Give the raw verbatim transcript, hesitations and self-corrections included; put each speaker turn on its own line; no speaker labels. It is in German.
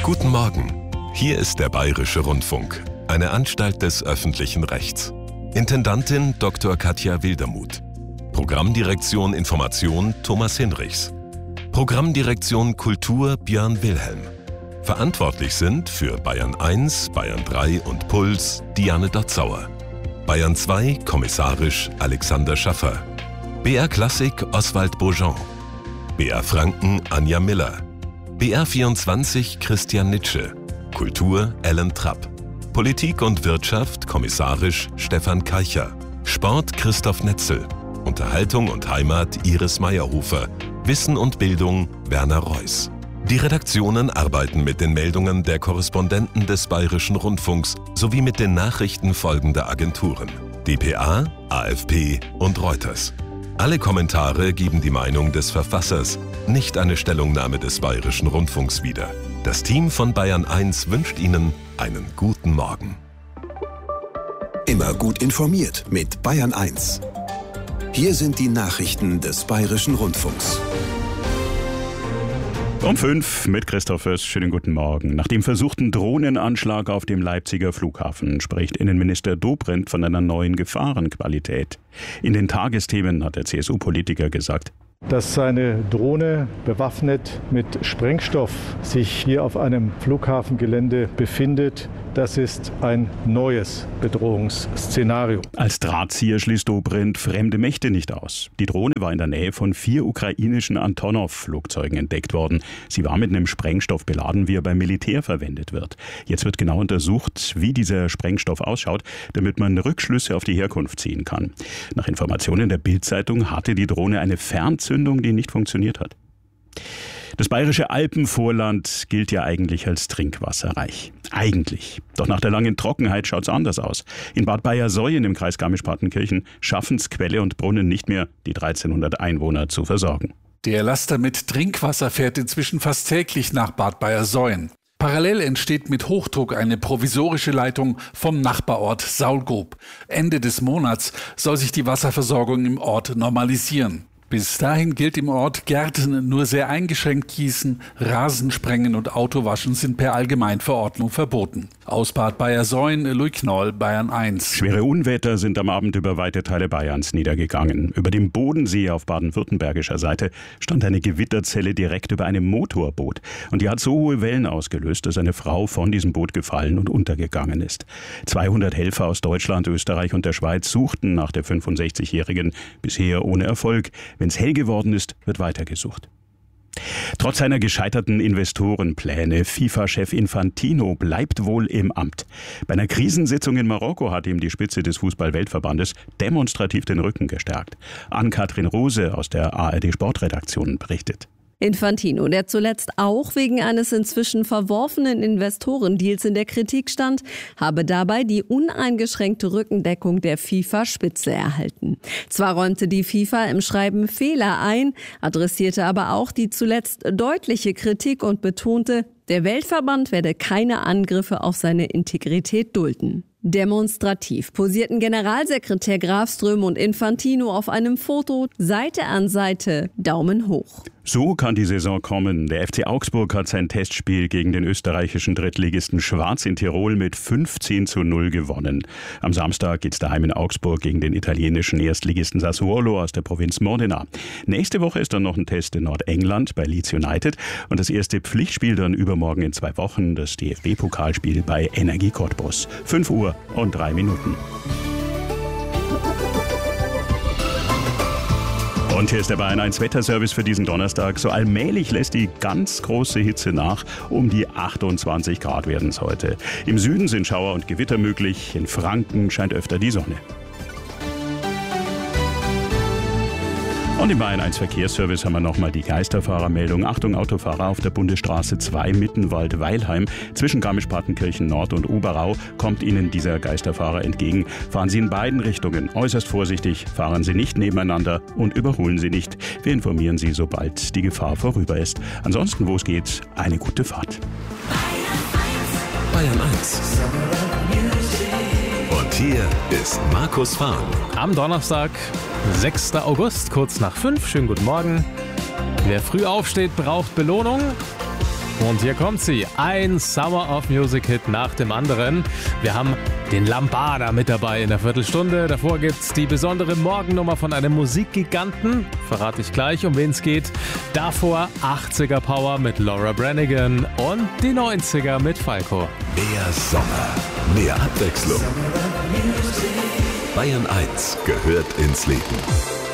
Guten Morgen. Hier ist der Bayerische Rundfunk, eine Anstalt des öffentlichen Rechts. Intendantin Doktor Katja Wildermuth. Programmdirektion Information Thomas Hinrichs. Programmdirektion Kultur Björn Wilhelm. Verantwortlich sind für Bayern eins, Bayern drei und Puls Diane Dotzauer. Bayern zwei kommissarisch Alexander Schaffer. B R Klassik Oswald Beaujean. B R Franken Anja Miller. B R vierundzwanzig Christian Nitsche. Kultur Ellen Trapp. Politik und Wirtschaft kommissarisch Stefan Keicher. Sport Christoph Netzel. Unterhaltung und Heimat Iris Meyerhofer. Wissen und Bildung Werner Reuss. Die Redaktionen arbeiten mit den Meldungen der Korrespondenten des Bayerischen Rundfunks sowie mit den Nachrichten folgender Agenturen: D P A, A F P und Reuters. Alle Kommentare geben die Meinung des Verfassers, nicht eine Stellungnahme des Bayerischen Rundfunks wieder. Das Team von Bayern eins wünscht Ihnen einen guten Morgen.
Immer gut informiert mit Bayern eins. Hier sind die Nachrichten des Bayerischen Rundfunks.
Um fünf mit Christoph Fürst. Schönen guten Morgen. Nach dem versuchten Drohnenanschlag auf dem Leipziger Flughafen spricht Innenminister Dobrindt von einer neuen Gefahrenqualität. In den Tagesthemen hat der C S U-Politiker gesagt:
Dass eine Drohne bewaffnet mit Sprengstoff sich hier auf einem Flughafengelände befindet, das ist ein neues Bedrohungsszenario.
Als Drahtzieher schließt Dobrindt fremde Mächte nicht aus. Die Drohne war in der Nähe von vier ukrainischen Antonov-Flugzeugen entdeckt worden. Sie war mit einem Sprengstoff beladen, wie er beim Militär verwendet wird. Jetzt wird genau untersucht, wie dieser Sprengstoff ausschaut, damit man Rückschlüsse auf die Herkunft ziehen kann. Nach Informationen der Bild-Zeitung hatte die Drohne eine Fernzündung, die nicht funktioniert hat. Das bayerische Alpenvorland gilt ja eigentlich als trinkwasserreich. Eigentlich. Doch nach der langen Trockenheit schaut es anders aus. In Bad Bayersoien im Kreis Garmisch-Partenkirchen schaffen es Quelle und Brunnen nicht mehr, die dreizehnhundert Einwohner zu versorgen.
Der Laster mit Trinkwasser fährt inzwischen fast täglich nach Bad Bayersoien. Parallel entsteht mit Hochdruck eine provisorische Leitung vom Nachbarort Saulgrub. Ende des Monats soll sich die Wasserversorgung im Ort normalisieren. Bis dahin gilt im Ort, Gärten nur sehr eingeschränkt gießen, Rasen sprengen und Autowaschen sind per Allgemeinverordnung verboten. Aus Bad Bayersoien, Louis Knoll, Bayern eins.
Schwere Unwetter sind am Abend über weite Teile Bayerns niedergegangen. Über dem Bodensee auf baden-württembergischer Seite stand eine Gewitterzelle direkt über einem Motorboot. Und die hat so hohe Wellen ausgelöst, dass eine Frau von diesem Boot gefallen und untergegangen ist. zweihundert Helfer aus Deutschland, Österreich und der Schweiz suchten nach der fünfundsechzigjährigen, bisher ohne Erfolg. Wenn es hell geworden ist, wird weitergesucht. Trotz seiner gescheiterten Investorenpläne, FIFA-Chef Infantino bleibt wohl im Amt. Bei einer Krisensitzung in Marokko hat ihm die Spitze des Fußball-Weltverbandes demonstrativ den Rücken gestärkt. Ann-Kathrin Rose aus der A R D-Sportredaktion berichtet.
Infantino, der zuletzt auch wegen eines inzwischen verworfenen Investorendeals in der Kritik stand, habe dabei die uneingeschränkte Rückendeckung der FIFA-Spitze erhalten. Zwar räumte die FIFA im Schreiben Fehler ein, adressierte aber auch die zuletzt deutliche Kritik und betonte, der Weltverband werde keine Angriffe auf seine Integrität dulden. Demonstrativ posierten Generalsekretär Grafström und Infantino auf einem Foto Seite an Seite, Daumen hoch.
So kann die Saison kommen. Der F C Augsburg hat sein Testspiel gegen den österreichischen Drittligisten Schwarz in Tirol mit fünfzehn zu null gewonnen. Am Samstag geht's daheim in Augsburg gegen den italienischen Erstligisten Sassuolo aus der Provinz Modena. Nächste Woche ist dann noch ein Test in Nordengland bei Leeds United und das erste Pflichtspiel dann übermorgen in zwei Wochen, das D F B-Pokalspiel bei Energie Cottbus. fünf Uhr und drei Minuten. Und hier ist der Bayern eins Wetterservice für diesen Donnerstag. So allmählich lässt die ganz große Hitze nach. Um die achtundzwanzig Grad werden es heute. Im Süden sind Schauer und Gewitter möglich. In Franken scheint öfter die Sonne. Und im Bayern eins Verkehrsservice haben wir nochmal die Geisterfahrermeldung. Achtung, Autofahrer auf der Bundesstraße zwei Mittenwald-Weilheim. Zwischen Garmisch-Partenkirchen Nord und Oberau kommt Ihnen dieser Geisterfahrer entgegen. Fahren Sie in beiden Richtungen äußerst vorsichtig, fahren Sie nicht nebeneinander und überholen Sie nicht. Wir informieren Sie, sobald die Gefahr vorüber ist. Ansonsten, wo es geht, eine gute Fahrt.
Bayern eins. Und hier ist Markus Fahren.
Am Donnerstag, sechster August, kurz nach fünf. Schönen guten Morgen. Wer früh aufsteht, braucht Belohnung. Und hier kommt sie, ein Summer of Music Hit nach dem anderen. Wir haben den Lambada mit dabei in der Viertelstunde. Davor gibt's die besondere Morgennummer von einem Musikgiganten. Verrate ich gleich, um wen es geht. Davor achtziger Power mit Laura Branigan und die neunziger mit Falco.
Mehr Sommer, mehr Abwechslung. Bayern eins gehört ins Leben.